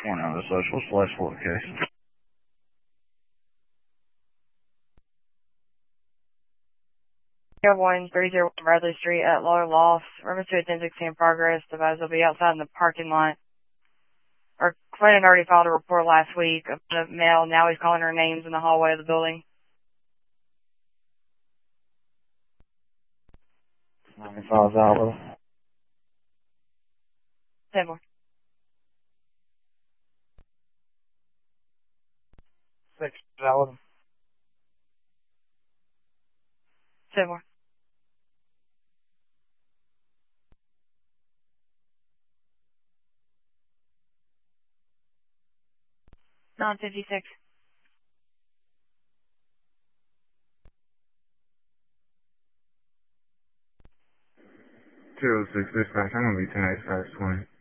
Morning on the social. What's the last four of the case? You have 130 Bradley Street at Lower Loft. Reference to a 1016 in progress. Device will be outside in the parking lot. Our client already filed a report last week of the male. Now he's calling her names in the hallway of the building. 95 out. 10-4. 6 out. 10-4. 956. 206 dispatch. I'm gonna be 10 8 20.